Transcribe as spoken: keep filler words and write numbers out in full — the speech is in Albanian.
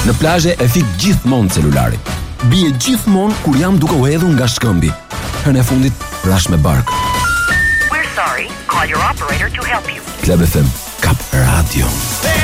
Në plazhe e fik gjithmonë celularin. Bie gjithmonë kur jam duke u hedhur nga shkëmbi. Herën e fundit rash me bark. We're sorry. Call your operator to help you. Club F M Kap Radio.